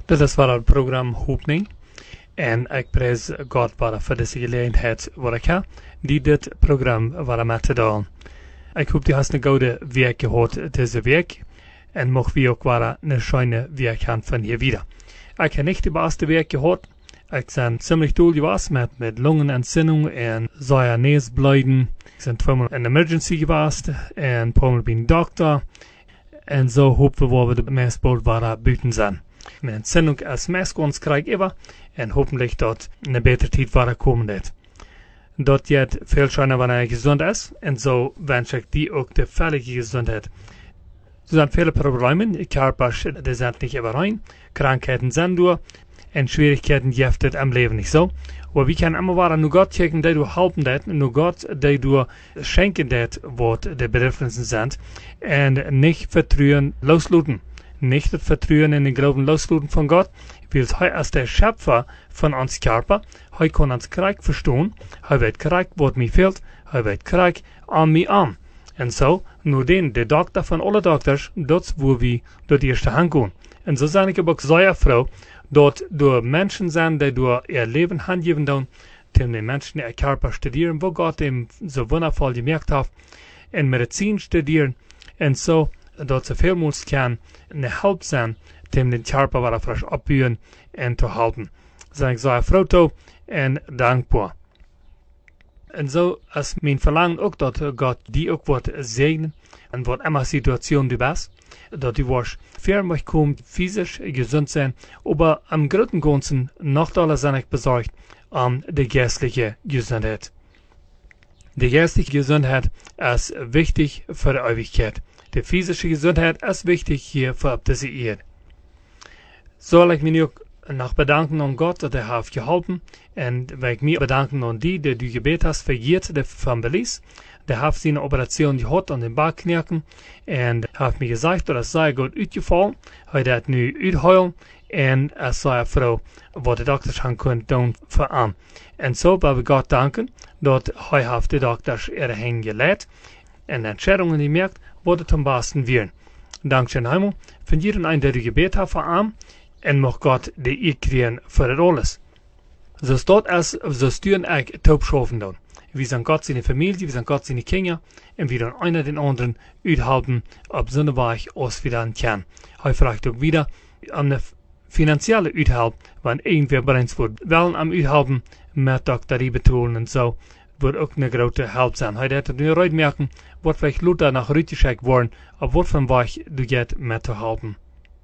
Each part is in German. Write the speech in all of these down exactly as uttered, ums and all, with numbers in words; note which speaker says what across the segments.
Speaker 1: Dit is waar het programma Hoopning. En ik prijs God waar voor deze gelegenheid waar ik heb, die dit programma waar met te doen. Ik hoop die hast een goede week gehad deze week. En mocht wie ook waar een schöne week gaan van hier wieder. Ik heb niet de beste week gehad. Ik ben ziemlich doel geweest met, met Lungenentzündung en zeer neusblijden. Ik ben tweemaal in de emergency geweest en een paar mal bij een dokter. En zo hopen we waar we de meest bald waar buiten zijn. Met Entzündung als meest krijg ik en hopelijk dat een betere tijd waar komen dit. Dat je het veel schöner wanneer je gezond is en zo wens ik die ook de veilige gezondheid. Er zijn vele problemen, Körpers, die zijn niet überein, Krankheiten zijn door en Schwierigkeiten heeft het am Leben nicht so. Aber wir können immer wieder nur Gott kijken, die du helpen dat, nur Gott, die du schenken dat, wat de Bedürfnisse sind, und nicht vertrauen losluten. Nicht das Vertrauen in den Glauben losluten von Gott, weil er als der Schöpfer von uns Körper, er kann uns Krieg verstehen, er wird Krieg, was mir fehlt, er wird Krieg an mir an. Und so, nur den, der Doktor von allen Doktors, dort wo wir dort erste Hand gehen. Und so sind ich aber auch sehr froh, dat door mensen zijn die door ihr Leben handgeven doen, die de mensen ihr Körper studieren, wo Gott ihm so wundervoll gemerkt hat, in Medizin studieren, und so, dat ze vielmals kann eine Help sein, dem den Körper wieder frisch abbauen und zu halten. Zijn ik sehr froh toe en dankbaar. En zo is mijn verlangen ook dat Gott die ook wordt zegnen, en wat immer Situation du bist, dat du was fair kommt, physisch gesund sein, aber am großen Ganzen noch alle sind ich besorgt um die geistliche Gesundheit. Die geistliche Gesundheit ist wichtig für die Ewigkeit. Die physische Gesundheit ist wichtig hier für diese Erde. Soll ich mich auch noch bedanken an Gott, dass er hat geholfen, und weil ich mich bedanken an die, die du gebet hast, für jede von Belize. Der hat seine Operation gehabt an den Backknacken und hat mir gesagt, dass es sei gut ausgefallen. Er hat nu uitheulen und er sei froh, was die Doktors haben können tun für ihn. Und so wollen wir Gott danken, dass er hat die Doktors ihre Hände gelegt und Entscheidungen gemerkt, was es am besten wären. Dankeschön einmal von jedem einen, der du gebet hat für ihn und mag Gott die Ehr kriegen für das alles. So steht es, so steuern ich Taubschafen tun. Wir sind Gott seine Familie, wir sind Gott seine Kinder und wir dann einer den anderen uithalten auf so eine Weise, als wir dann können. Er fragt auch wieder an eine finanzielle Uithalt, wenn irgendwer bereits wird wollen am Uithalten, mit Doktor betonen und so, wird auch eine große Hilfe sein. Er hat nur heute merken, was vielleicht Luther nach Rüte geschickt worden, auf was von Weich du geht mit zu halten.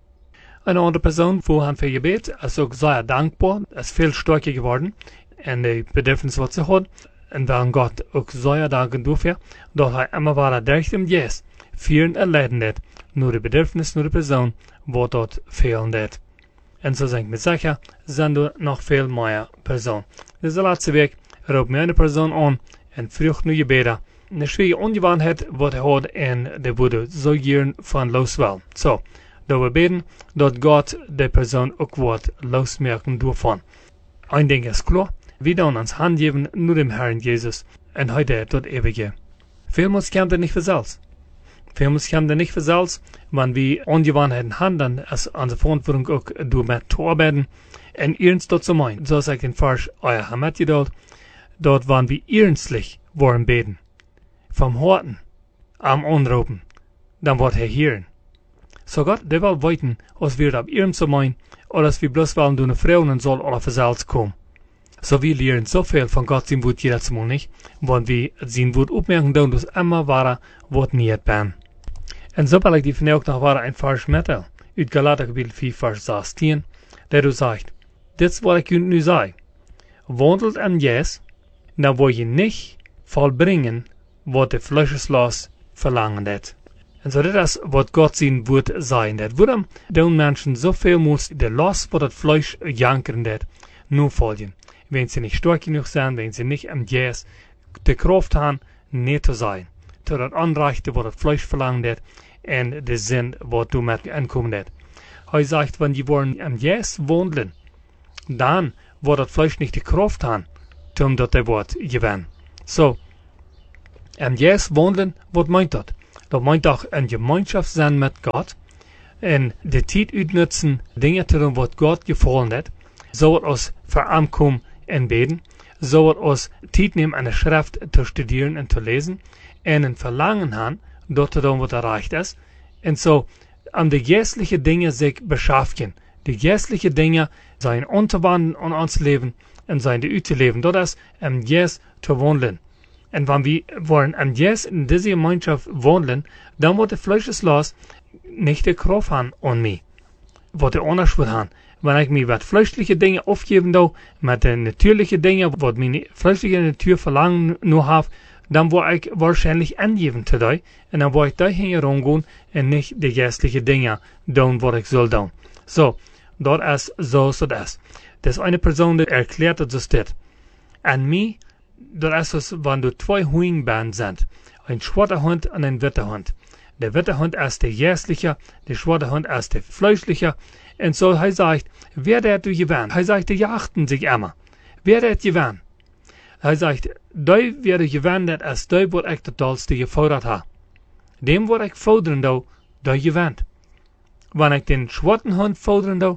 Speaker 1: Eine andere Person, wo han für Gebet, ist auch sehr dankbar, ist viel stärker geworden, und die Bedürfnisse, was sie hat. En willen God ook zeer danken dafür, dat hij immer weer direct im Jes vieren en leiden deed, nur de bedürfnis, nur de persoon, wat dat fehlen deed. En zo zijn ik me zeker, zijn er nog veel meer personen. Deze laatste week roep mij een persoon aan en vroeg nu je beden. Een schwierige ongewoonheid wat hij had en de woede zo gern van loswel. Zo, dat we beden dat God de persoon ook wat losmerken daarvan. Een ding is klaar. Wir dann ans Hand geben, nur dem Herrn Jesus, und heute dort ewige. Vielmals kommt er nicht für selbst. Vielmals kommt er nicht für selbst, wenn wir Ungewohnheiten handeln, als unsere Verantwortung auch durch mit zu arbeiten, und ernst dort zu meinen. So sagt den Vers, euer Hamad geduld, dort waren wir ernstlich wollen beten. Vom Horten, am Anrufen, dann wird er hören. So Gott, der will weiten, als wir ab ernst zu meinen, oder als wir bloß wollen, durch eine Frau und soll alle für selbst kommen. So wir lernen so viel von Gott sein Wort jedes Mal nicht, wenn wir sein Wort aufmerken, dass es immer wahre Wort nicht bin. Und so will ich die von auch noch wahre ein Vers mitteilen, aus Galater Kapitel vier, Vers sechzehn, der du sagt, das was ich nu sage, wandelt am Jes, dann will je nicht vollbringen, was der Fleischeslass verlangen hat. Und so das ist, was Gott sein Wort sein hat. Warum den Menschen so viel muss der Last, was das Fleisch jankern hat, nur folgen. Wenn sie nicht stark genug sind, wenn sie nicht am Jes die Kraft haben, nicht zu sein. Zu das Anreichte, was das Fleisch verlangt hat, und der Sinn, was du mit ankommen hat. Er sagt, wenn die wollen am Jes wandeln, dann, wo das Fleisch nicht die Kraft haben, um das Wort gewinnen. So, am Jes wandeln, was meint das? Das meint auch eine Gemeinschaft sein mit Gott, En de tijd uitnutzen, dingen te doen wat God gevallen heeft. Zo het ons veraankomen en beden. Zo het ons tijd nemen aan de schrift te studeren en te lezen. En een verlangen hebben, dat te doen wat erreicht is. En zo, aan de geestelijke dingen zich beschaffen. De geestelijke dingen zijn on te wandelen in ons leven en zijn de uit te leven. Dat is om geest te wandelen. En wanneer we wollen om geest in deze gemeenschap wandelen, dan wordt de vleesjesloos niet de kracht hebben aan mij. Wat de anders wordt hebben. Wanneer ik me wat vleeselijke dingen opgeven doe, met de natuurlijke dingen, wat mijn vleeselijke natuur verlangen nu heeft, dan word ik waarschijnlijk aangeven te doen. En dan word ik daarheen rondgaan en niet de geestelijke dingen doen wat ik zal doen. Zo, dat is zoals het is. Dus een persoon die erklärt het zoals dit. En mij, dat is zoals wanneer er twee hoenbanden zijn. Een zwarte hond en een witte hond. De witte hond is de geestelijke, de zwarte hond is de vleeselijke. En zo hij zegt, wer heeft u gewonnen? Hij zegt, die jachten zich immer. Wer heeft gewonnen? Hij zegt, die werden gewonnen, dat is die wat ik totaalste geforderd heb. Dem wat ik forderen doe, die gewend. Wanneer ik den zwarte hond forderen doe,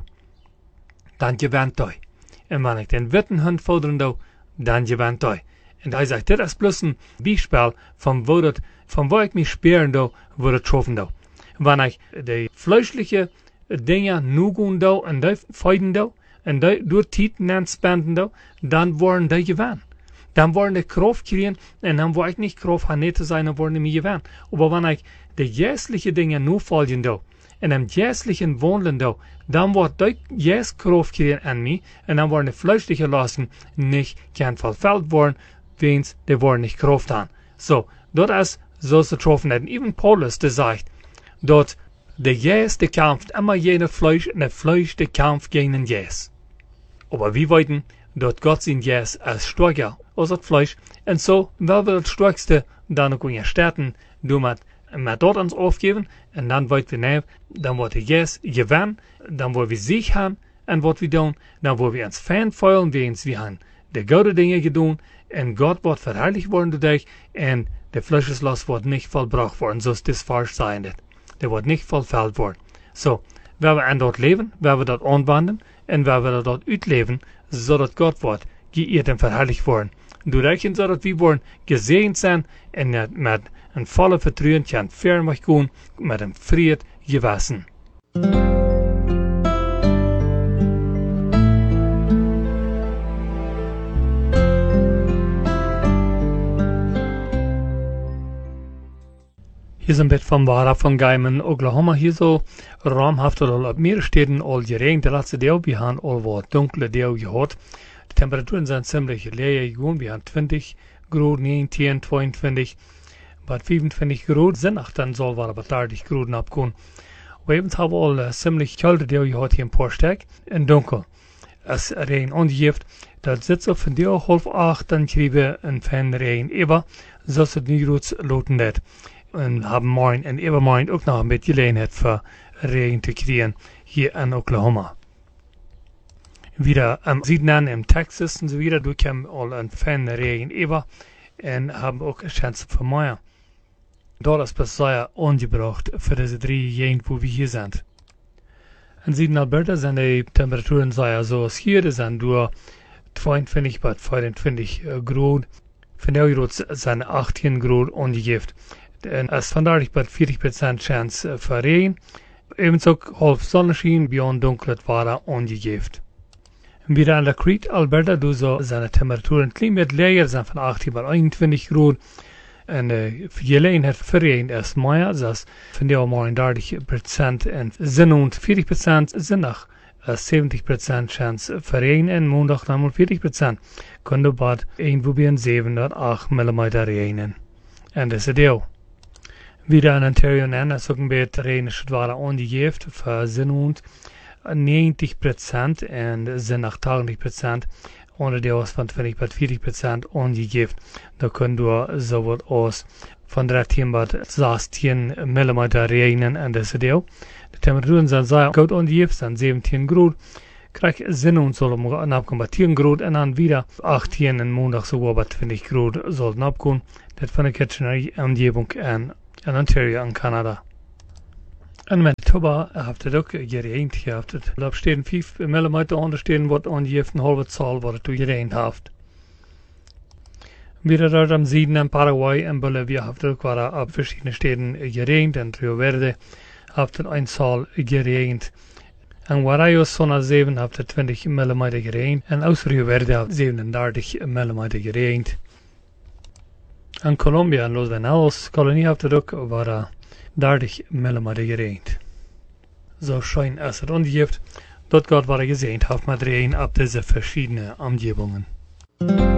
Speaker 1: dan gewend die. En wanneer ik den witte hond forderen doe, dan gewend die. En hij zegt, dit is plus een bijspel van waar, het, van waar ik me speren doe, waar het troffen doe. Wanneer ik de vleeselijke dingen nu gaan doe en die feiten doe, en die door tijd aan spenden doe, dan worden die gewend. Dan worden de kracht krijgen en dan word ik niet kracht gaan niet te zijn, dan worden die gewend. Maar wanneer ik de geestelijke dingen nu volgen doe, en hem geestelijke wandelen doe, dan wordt die geest kracht krijgen aan mij, en dan worden de vleeselijke lasten niet kan vervuld worden, wens die worden niet kracht aan. Zo, dat is zoals het troffen heeft. En even Paulus die zegt, dat de geest de kampt immer gegen Fleisch en het Fleisch de kampt gegen den Geest. Aber wir weten dat God zijn geest is sterker als het Fleisch. En zo, wel we het sterkste dan ook kunnen starten, door met, met dat ons afgeven. En dan weten we, nee, dan wordt de geest gewonnen, dan worden we ziek gaan. En wat we doen, dan worden we ons fijn voelen, wens we hebben de goede dingen gedaan. En God wordt verherrlicht worden door dich. En de vleesjeslast wordt niet volbracht worden, zoals het vers zijn dit. Dat wordt niet vervuld worden. Zo, waar we aan dat leven, waar we dat aanwenden en waar we dat uitleven, zodat God wordt geëerd en verherrlicht worden. Doordat zodat we worden gezegend zijn en met een volle vertrouwen kan ver mag gaan met een vrede gewassen. Hier sind wir vom Wara von Gaiman, Oklahoma, hier so raumhaft oder auf mehrere Städten all geregnet. Der letzte Deel, wir haben all was dunkle Deel gehört. Die Temperaturen sind ziemlich leer geworden. Wir haben zwanzig Grad, neunzehn, zweiundzwanzig, bei fünfundzwanzig Grad sind auch dann soll wir aber dreißig Grad abgehen. Wir haben all uh, ziemlich kalte Deel gehört hier in Porsteg, in dunkel. Es Regen ongeft, dat sitzt auf von Deel halb acht, dann kriegen wir einen feinen Regen über, so es nicht gut loten wird. En hebben morgen en overmorgen ook nog een beetje gelegenheid voor regen te krijgen hier in Oklahoma. Wieder am Süden in Texas und so wieder, du kam al een fijne regen über en haben ook een chance voor meer. Dat is best zeer ongebracht voor deze drie gegenden wo wir hier sind. In Süden Alberta sind die Temperaturen zeer zoals hier, die sind door zweiundzwanzig bis vierundzwanzig Grad. Vandaag zijn achttien Grad ongegeven. En es vandaag bij veertig procent chance uh, voor regen. Evenzo half zonneschijn, beyond dunkelhet waren ongegeven. Wieder an der Crete, Alberta, du so seine Temperaturen klein bisschen leer zijn van achttien bis einundzwanzig Grad. En uh, gelegenheid voor regen is meer, dus vandaag morgen dertig procent en zevenenveertig procent, zondag uh, zeventig procent chance voor regen en maandag dan veertig procent. Kunnen we bad een zeven tot acht millimeter regenen. En dat is het deel. Wieder in Ontario nennen, is ook een beetje regenische waren ongegeven voor zondag negentig procent en zondag tachtig procent. Onderdeel is van twintig tot veertig procent ongegeven. Dan kunnen we zo wat als van dertien tot zestien millimeter regenen en dat is het deel. De temperaturen zijn zeer goed ongegeven, zijn zeventien Grad. Krijg zondag zullen we opkomen bij tien Grad en dan weer achttien en maandag sogar bij twintig Grad zullen opkomen. Dat van de Kitchener omgeving en in Ontario in Canada. In Manitoba haft het ook geregend gehabt. Er stehen vijf millimeter onderstehen wordt ongeveer een halve zaal wat het geregend heeft. Weer dort am Süden in Paraguay en Bolivia haft het ook waar op verschillende steden geregend. En Rio Verde haft het een zaal geregend. En Guarayos zona zeven haft het twintig millimeter geregend. En aus Rio Verde haft zevenendertig millimeter geregend. En Colombia en Los Venados kolonie haft het ook waar dertig millimeter geregend. Zo schön als het ongeveer dort Gott war gesehen hat mit Regen ab diese verschiedenen Umgebungen.